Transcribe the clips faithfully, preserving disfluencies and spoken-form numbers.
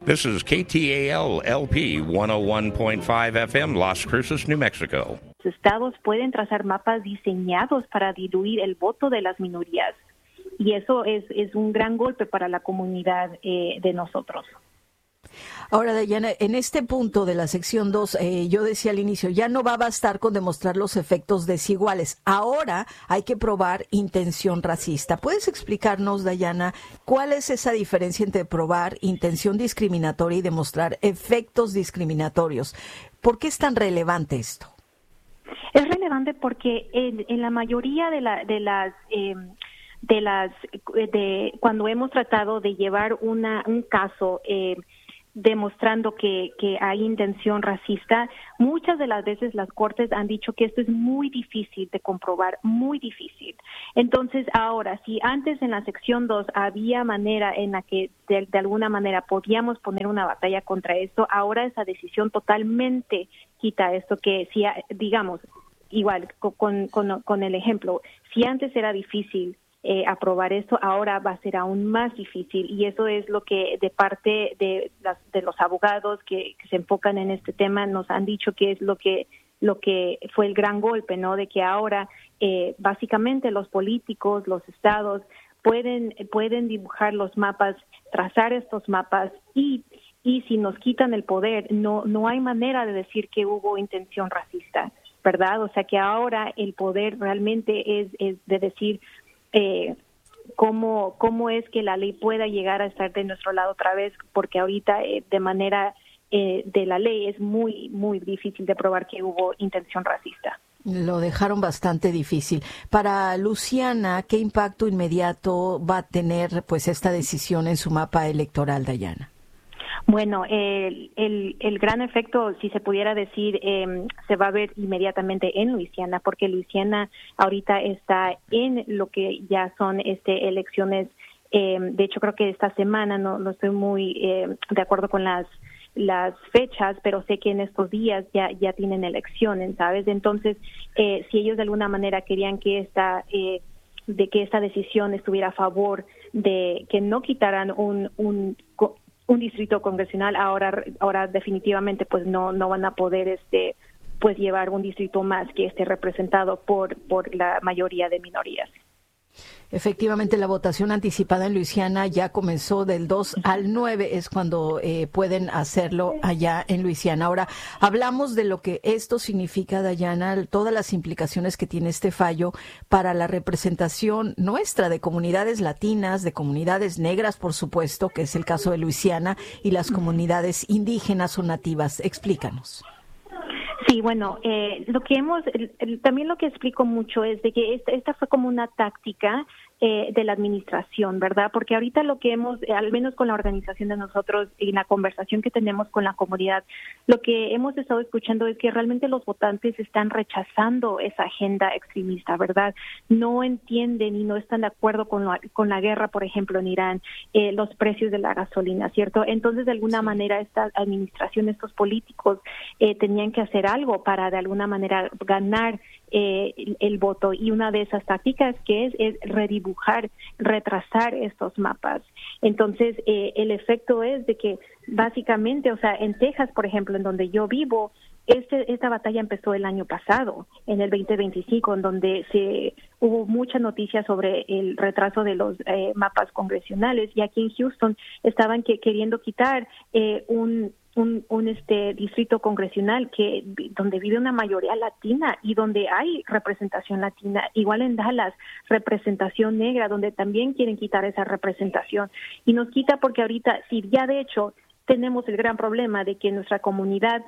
This is K T A L L P one oh one point five F M, Las Cruces, New Mexico. Los estados pueden trazar mapas diseñados para diluir el voto de las minorías. Y eso es, es un gran golpe para la comunidad eh, de nosotros. Ahora, Dayana, en este punto de la sección dos, eh, yo decía al inicio, ya no va a bastar con demostrar los efectos desiguales. Ahora hay que probar intención racista. ¿Puedes explicarnos, Dayana, cuál es esa diferencia entre probar intención discriminatoria y demostrar efectos discriminatorios? ¿Por qué es tan relevante esto? Es relevante porque en, en la mayoría de, la, de las... Eh, de las de cuando hemos tratado de llevar una un caso eh, demostrando que, que hay intención racista, muchas de las veces las cortes han dicho que esto es muy difícil de comprobar, muy difícil. Entonces, ahora, si antes en la sección dos había manera en la que de, de alguna manera podíamos poner una batalla contra esto, ahora esa decisión totalmente quita esto, que si, digamos, igual con, con, con el ejemplo, si antes era difícil Eh, aprobar esto, ahora va a ser aún más difícil, y eso es lo que de parte de, las, de los abogados que, que se enfocan en este tema nos han dicho que es lo que lo que fue el gran golpe, ¿no? De que ahora eh, básicamente los políticos, los estados pueden pueden dibujar los mapas, trazar estos mapas y y si nos quitan el poder, no no hay manera de decir que hubo intención racista, ¿verdad? O sea que ahora el poder realmente es es de decir Eh, cómo cómo es que la ley pueda llegar a estar de nuestro lado otra vez, porque ahorita eh, de manera eh, de la ley es muy muy difícil de probar que hubo intención racista. Lo dejaron bastante difícil. Para Luciana, ¿qué impacto inmediato va a tener pues esta decisión en su mapa electoral, Dayana? Bueno, el, el, el gran efecto, si se pudiera decir, eh, se va a ver inmediatamente en Luisiana, porque Luisiana ahorita está en lo que ya son este elecciones. Eh, de hecho, creo que esta semana, no, no estoy muy eh, de acuerdo con las las fechas, pero sé que en estos días ya ya tienen elecciones, ¿sabes? Entonces, eh, si ellos de alguna manera querían que esta eh, de que esta decisión estuviera a favor de que no quitaran un un un distrito congresional, ahora ahora definitivamente pues no no van a poder este pues llevar un distrito más que esté representado por por la mayoría de minorías. Efectivamente, la votación anticipada en Luisiana ya comenzó del dos al nueve, es cuando eh, pueden hacerlo allá en Luisiana. Ahora, hablamos de lo que esto significa, Dayana, todas las implicaciones que tiene este fallo para la representación nuestra de comunidades latinas, de comunidades negras, por supuesto, que es el caso de Luisiana, y las comunidades indígenas o nativas. Explícanos. Sí, bueno, eh, lo que hemos, el, el, también lo que explico mucho es de que esta, esta fue como una táctica eh, de la administración, ¿verdad? Porque ahorita lo que hemos, eh, al menos con la organización de nosotros y la conversación que tenemos con la comunidad, lo que hemos estado escuchando es que realmente los votantes están rechazando esa agenda extremista, ¿verdad? No entienden y no están de acuerdo con, lo, con la guerra, por ejemplo, en Irán, eh, los precios de la gasolina, ¿cierto? Entonces, de alguna sí. manera, esta administración, estos políticos eh, tenían que hacer algo para de alguna manera ganar eh, el, el voto, y una de esas tácticas que es es redibujar, retrasar estos mapas. Entonces eh, el efecto es de que básicamente, o sea, en Texas, por ejemplo, en donde yo vivo, este esta batalla empezó el año pasado, en el veinte veinticinco, en donde se hubo mucha noticia sobre el retraso de los eh, mapas congresionales, y aquí en Houston estaban que, queriendo quitar eh, un Un, un este distrito congresional que donde vive una mayoría latina y donde hay representación latina, igual en Dallas, representación negra, donde también quieren quitar esa representación, y nos quita porque ahorita, si ya de hecho tenemos el gran problema de que nuestra comunidad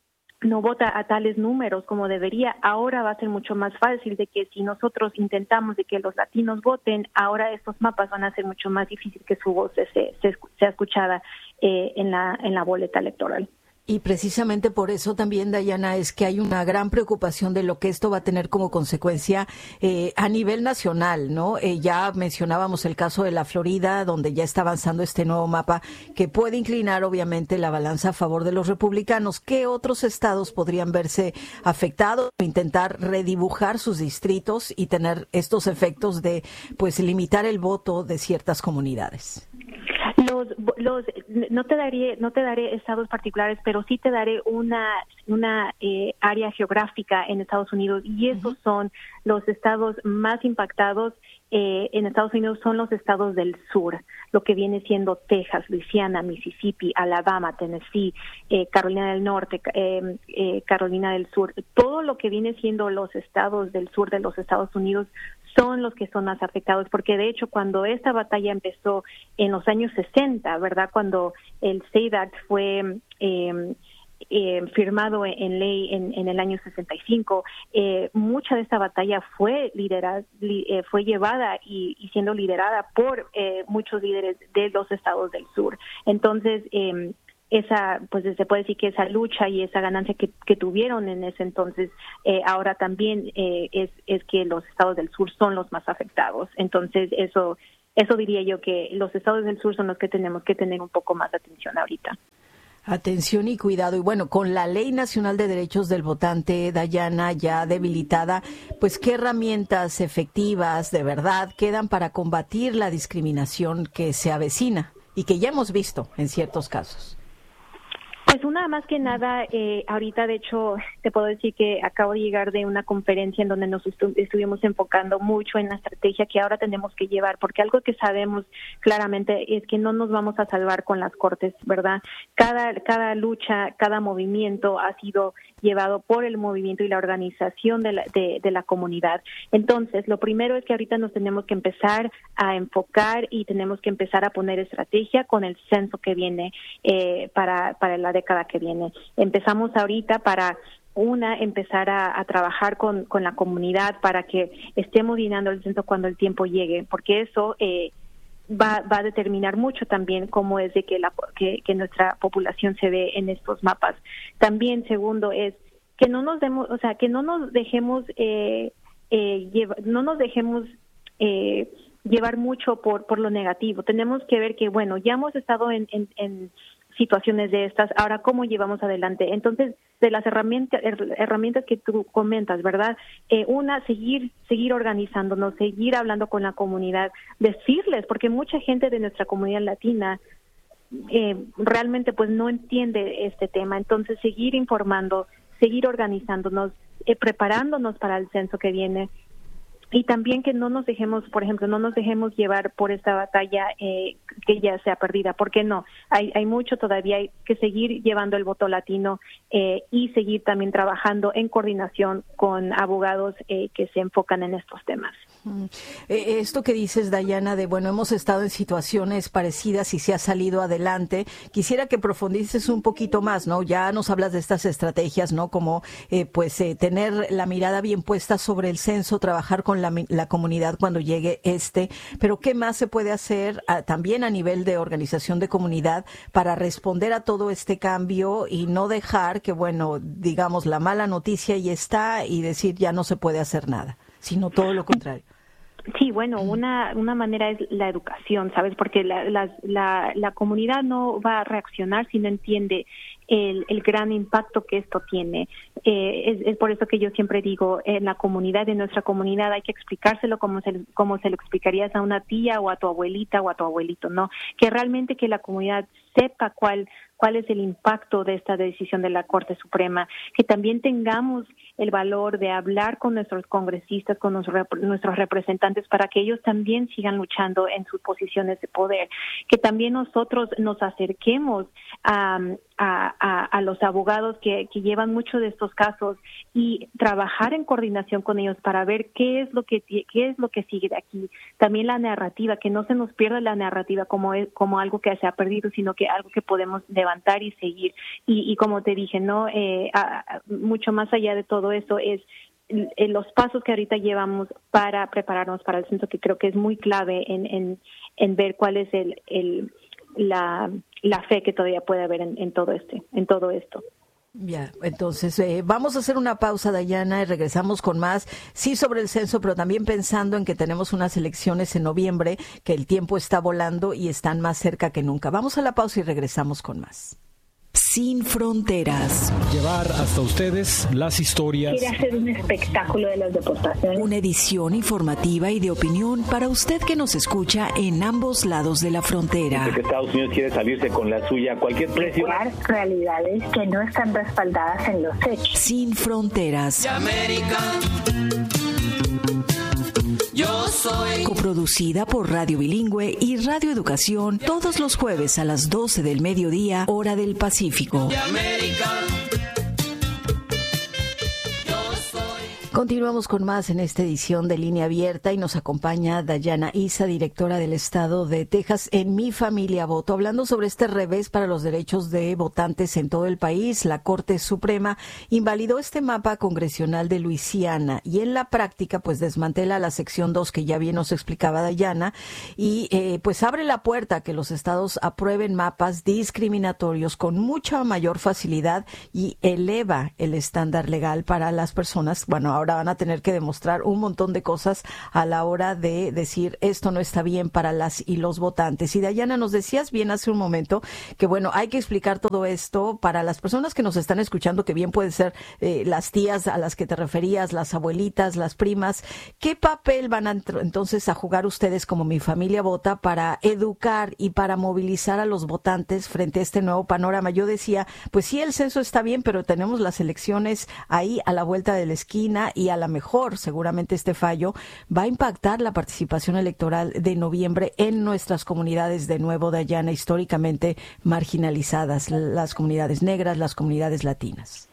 no vota a tales números como debería, ahora va a ser mucho más fácil de que si nosotros intentamos de que los latinos voten, ahora estos mapas van a ser mucho más difícil que su voz se, se, sea escuchada eh, en la en la boleta electoral. Y precisamente por eso también, Dayana, es que hay una gran preocupación de lo que esto va a tener como consecuencia eh, a nivel nacional, ¿no? Eh, ya mencionábamos el caso de la Florida, donde ya está avanzando este nuevo mapa que puede inclinar obviamente la balanza a favor de los republicanos. ¿Qué otros estados podrían verse afectados o intentar redibujar sus distritos y tener estos efectos de, pues, limitar el voto de ciertas comunidades? Los, los, no te daré, no te daré estados particulares, pero sí te daré una, una eh, área geográfica en Estados Unidos, y esos uh-huh. son los estados más impactados eh, en Estados Unidos, son los estados del sur, lo que viene siendo Texas, Luisiana, Mississippi, Alabama, Tennessee, eh, Carolina del Norte, eh, eh, Carolina del Sur, todo lo que viene siendo los estados del sur de los Estados Unidos son los que son más afectados, porque de hecho cuando esta batalla empezó en los años sesenta, ¿verdad? Cuando el SAVE Act fue eh, eh, firmado en ley en, en el año sesenta y cinco, eh, mucha de esta batalla fue liderada, li, eh, fue llevada y, y siendo liderada por eh, muchos líderes de los estados del sur. Entonces, eh, esa, pues se puede decir que esa lucha y esa ganancia que, que tuvieron en ese entonces, eh, ahora también eh, es, es que los estados del sur son los más afectados. Entonces, eso, eso diría yo que los estados del sur son los que tenemos que tener un poco más de atención ahorita. Atención y cuidado. Y bueno, con la Ley Nacional de Derechos del Votante, Dayana, ya debilitada, pues ¿qué herramientas efectivas de verdad quedan para combatir la discriminación que se avecina y que ya hemos visto en ciertos casos? Pues una más que nada, eh, ahorita de hecho te puedo decir que acabo de llegar de una conferencia en donde nos estu- estuvimos enfocando mucho en la estrategia que ahora tenemos que llevar, porque algo que sabemos claramente es que no nos vamos a salvar con las cortes, ¿verdad? Cada, cada lucha, cada movimiento ha sido llevado por el movimiento y la organización de la, de, de la comunidad. Entonces, lo primero es que ahorita nos tenemos que empezar a enfocar y tenemos que empezar a poner estrategia con el censo que viene eh, para, para la década que viene. Empezamos ahorita para una, empezar a, a trabajar con, con la comunidad para que estemos llenando el censo cuando el tiempo llegue, porque eso eh, va, va a determinar mucho también cómo es de que, la, que, que nuestra población se ve en estos mapas. También, segundo, es que no nos demos, o sea, que no nos dejemos, eh, eh, lleva, no nos dejemos eh, llevar mucho por, por lo negativo. Tenemos que ver que, bueno, ya hemos estado en, en, en situaciones de estas, ahora cómo llevamos adelante. Entonces, de las herramientas herramientas que tú comentas, ¿verdad? Eh, una, seguir seguir organizándonos, seguir hablando con la comunidad, decirles, porque mucha gente de nuestra comunidad latina eh, realmente pues no entiende este tema. Entonces, seguir informando, seguir organizándonos, eh, preparándonos para el censo que viene. Y también que no nos dejemos, por ejemplo, no nos dejemos llevar por esta batalla eh, que ya sea perdida. ¿Por qué no? Hay, hay mucho todavía, hay que seguir llevando el voto latino eh, y seguir también trabajando en coordinación con abogados eh, que se enfocan en estos temas. Mm. Eh, esto que dices, Dayana, de bueno, hemos estado en situaciones parecidas y se ha salido adelante. Quisiera que profundices un poquito más, ¿no? Ya nos hablas de estas estrategias, ¿no? Como eh, pues eh, tener la mirada bien puesta sobre el censo, trabajar con La, la comunidad cuando llegue este, pero ¿qué más se puede hacer a, también a nivel de organización de comunidad para responder a todo este cambio y no dejar que, bueno, digamos, la mala noticia ya está y decir ya no se puede hacer nada, sino todo lo contrario? Sí, bueno, una una manera es la educación, ¿sabes? Porque la, la, la, la comunidad no va a reaccionar si no entiende el, el gran impacto que esto tiene. Eh, es, es por eso que yo siempre digo, en la comunidad, en nuestra comunidad, hay que explicárselo como se, como se lo explicarías a una tía o a tu abuelita o a tu abuelito, ¿no? Que realmente que la comunidad sepa cuál cuál es el impacto de esta decisión de la Corte Suprema, que también tengamos el valor de hablar con nuestros congresistas, con nuestros, nuestros representantes, para que ellos también sigan luchando en sus posiciones de poder, que también nosotros nos acerquemos a, a, a, a los abogados que, que llevan mucho de estos casos y trabajar en coordinación con ellos para ver qué es lo que qué es lo que sigue de aquí. También la narrativa, que no se nos pierda la narrativa como es, como algo que se ha perdido, sino que algo que podemos levantar y seguir. Y, y como te dije, no eh, a, a, mucho más allá de todo eso es eh, los pasos que ahorita llevamos para prepararnos para el censo, que creo que es muy clave en, en, en ver cuál es el, el la, la fe que todavía puede haber en, en todo este en todo esto. Ya, entonces eh, vamos a hacer una pausa, Dayana, y regresamos con más, sí, sobre el censo, pero también pensando en que tenemos unas elecciones en noviembre, que el tiempo está volando y están más cerca que nunca. Vamos a la pausa y regresamos con más. Sin fronteras. Llevar hasta ustedes las historias. Quiere hacer un espectáculo de las deportaciones. Una edición informativa y de opinión para usted que nos escucha en ambos lados de la frontera. Que Estados Unidos quiere salirse con la suya a cualquier precio. Crear realidades que no están respaldadas en los hechos. Sin fronteras. América. Yo soy. Coproducida por Radio Bilingüe y Radio Educación todos los jueves a las doce del mediodía, hora del Pacífico. De América. Continuamos con más en esta edición de Línea Abierta y nos acompaña Dayana Issa, directora del Estado de Texas en Mi Familia Voto, hablando sobre este revés para los derechos de votantes en todo el país. La Corte Suprema invalidó este mapa congresional de Luisiana y en la práctica pues desmantela la sección dos que ya bien nos explicaba Dayana y eh, pues abre la puerta a que los estados aprueben mapas discriminatorios con mucha mayor facilidad y eleva el estándar legal para las personas. Bueno, ahora Ahora van a tener que demostrar un montón de cosas a la hora de decir esto no está bien para las y los votantes. Y Dayana, nos decías bien hace un momento que, bueno, hay que explicar todo esto para las personas que nos están escuchando, que bien pueden ser eh, las tías a las que te referías, las abuelitas, las primas. ¿Qué papel van a entonces a jugar ustedes como Mi Familia Vota para educar y para movilizar a los votantes frente a este nuevo panorama? Yo decía, pues sí, el censo está bien, pero tenemos las elecciones ahí a la vuelta de la esquina y a lo mejor seguramente este fallo va a impactar la participación electoral de noviembre en nuestras comunidades de Nuevo Dayana, históricamente marginalizadas, las comunidades negras, las comunidades latinas.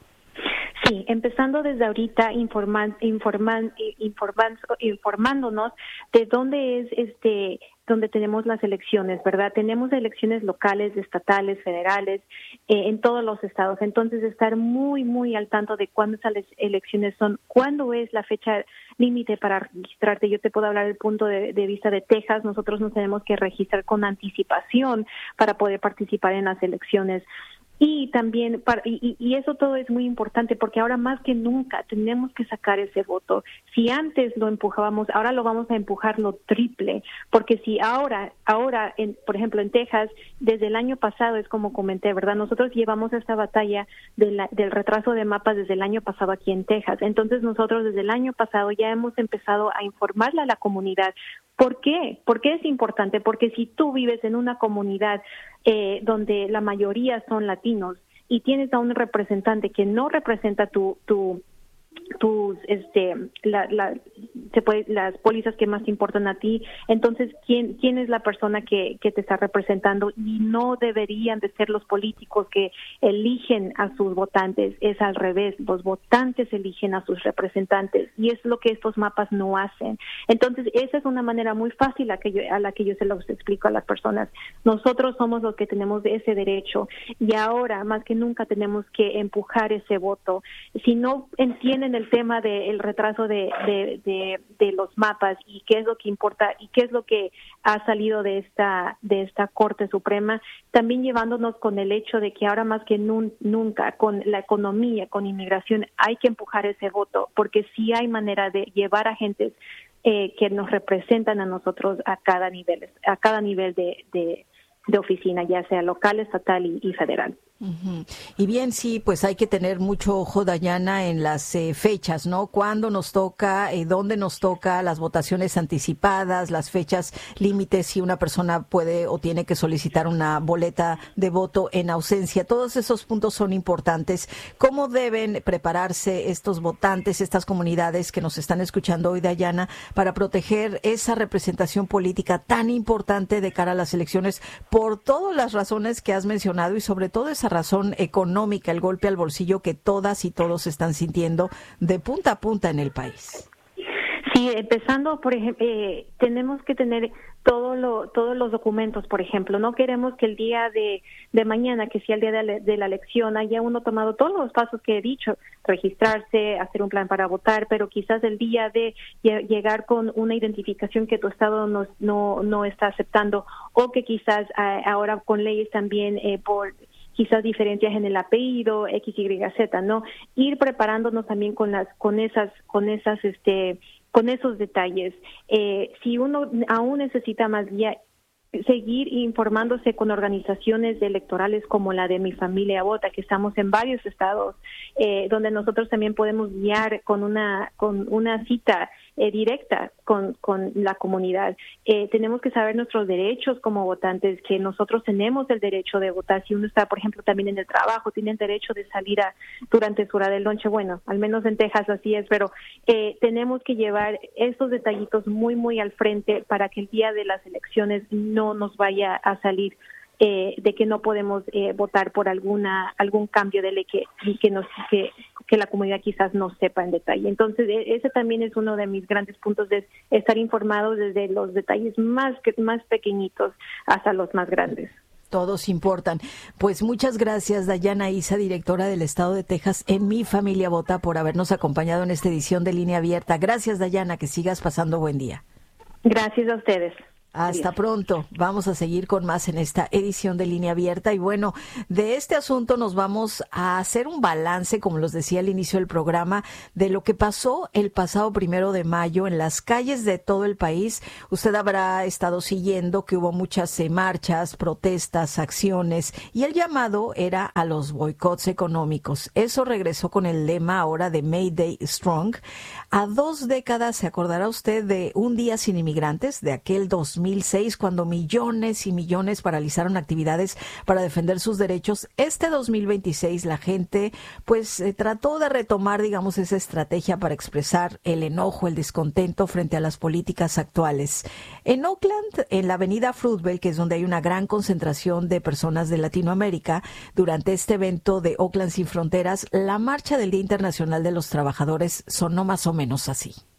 Sí, empezando desde ahorita informan, informan, informan, informándonos de dónde es este donde tenemos las elecciones, ¿verdad? Tenemos elecciones locales, estatales, federales, eh, en todos los estados. Entonces, estar muy, muy al tanto de cuándo esas elecciones son, cuándo es la fecha límite para registrarte. Yo te puedo hablar del punto de, de vista de Texas. Nosotros nos tenemos que registrar con anticipación para poder participar en las elecciones. Y también, para, y, y eso todo es muy importante porque ahora más que nunca tenemos que sacar ese voto. Si antes lo empujábamos, ahora lo vamos a empujar lo triple, porque si ahora, ahora, en, por ejemplo, en Texas, desde el año pasado, es como comenté, ¿verdad? Nosotros llevamos esta batalla de la, del retraso de mapas desde el año pasado aquí en Texas. Entonces nosotros desde el año pasado ya hemos empezado a informarle a la comunidad. ¿Por qué? ¿Por qué es importante? Porque si tú vives en una comunidad eh, donde la mayoría son latinos y tienes a un representante que no representa tu tu tus este la, la se puede, las pólizas que más te importan a ti, entonces quién quién es la persona que que te está representando, y no deberían de ser los políticos que eligen a sus votantes, es al revés, los votantes eligen a sus representantes y es lo que estos mapas no hacen. Entonces esa es una manera muy fácil a que yo a la que yo se los explico a las personas. Nosotros somos los que tenemos ese derecho y ahora más que nunca tenemos que empujar ese voto. Si no entienden el tema del retraso de, de, de, de los mapas y qué es lo que importa y qué es lo que ha salido de esta de esta Corte Suprema, también llevándonos con el hecho de que ahora más que nun, nunca con la economía, con inmigración, hay que empujar ese voto, porque sí hay manera de llevar agentes eh, que nos representan a nosotros a cada nivel, a cada nivel de, de, de oficina, ya sea local, estatal y, y federal. Uh-huh. Y bien, sí, pues hay que tener mucho ojo, Dayana, en las eh, fechas, ¿no? Cuándo nos toca, eh, dónde nos toca, las votaciones anticipadas, las fechas límites, si una persona puede o tiene que solicitar una boleta de voto en ausencia. Todos esos puntos son importantes. ¿Cómo deben prepararse estos votantes, estas comunidades que nos están escuchando hoy, Dayana, para proteger esa representación política tan importante de cara a las elecciones por todas las razones que has mencionado y sobre todo esa razón económica, el golpe al bolsillo que todas y todos están sintiendo de punta a punta en el país? Sí, empezando, por ejemplo, eh, tenemos que tener todo lo, todos los documentos, por ejemplo. No queremos que el día de, de mañana, que sea el día de la, de la elección, haya uno tomado todos los pasos que he dicho, registrarse, hacer un plan para votar, pero quizás el día de llegar con una identificación que tu estado no, no, no está aceptando, o que quizás eh, ahora con leyes también eh, por quizás diferencias en el apellido, X, Y, Z, ¿no? Ir preparándonos también con las, con esas, con esas, este, con esos detalles. Eh, si uno aún necesita más guía, seguir informándose con organizaciones electorales como la de Mi Familia Vota, que estamos en varios estados, eh, donde nosotros también podemos guiar con una con una cita eh, directa con, con la comunidad. Eh, tenemos que saber nuestros derechos como votantes, que nosotros tenemos el derecho de votar. Si uno está, por ejemplo, también en el trabajo, tiene el derecho de salir a, durante su hora del lonche. Bueno, al menos en Texas así es, pero eh, tenemos que llevar estos detallitos muy, muy al frente para que el día de las elecciones no nos vaya a salir eh, de que no podemos eh, votar por alguna algún cambio de ley que que nos que, que la comunidad quizás no sepa en detalle. Entonces, ese también es uno de mis grandes puntos, de estar informados desde los detalles más más pequeñitos hasta los más grandes. Todos importan. Pues muchas gracias, Dayana Issa, directora del Estado de Texas en Mi Familia Vota, por habernos acompañado en esta edición de Línea Abierta. Gracias, Dayana, que sigas pasando buen día. Gracias a ustedes. Hasta Adiós. Pronto. Vamos a seguir con más en esta edición de Línea Abierta. Y bueno, de este asunto nos vamos a hacer un balance, como los decía al inicio del programa, de lo que pasó el pasado primero de mayo en las calles de todo el país. Usted habrá estado siguiendo que hubo muchas eh, marchas, protestas, acciones, y el llamado era a los boicots económicos. Eso regresó con el lema ahora de Mayday Strong. A dos décadas, ¿se acordará usted de Un Día Sin Inmigrantes, de aquel dos mil seis, cuando millones y millones paralizaron actividades para defender sus derechos? Este dos mil veintiséis la gente pues eh, trató de retomar, digamos, esa estrategia para expresar el enojo, el descontento frente a las políticas actuales. En Oakland, en la avenida Fruitvale, que es donde hay una gran concentración de personas de Latinoamérica, durante este evento de Oakland Sin Fronteras, la marcha del Día Internacional de los Trabajadores sonó más o menos así.